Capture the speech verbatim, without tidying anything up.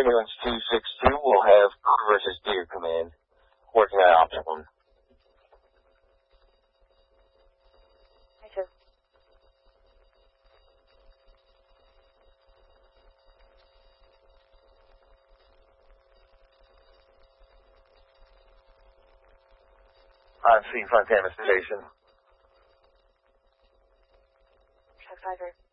Ambulance two six two will have Crew versus Deer Command. Working on option one. I two. On scene, Fontana Station. Check five here.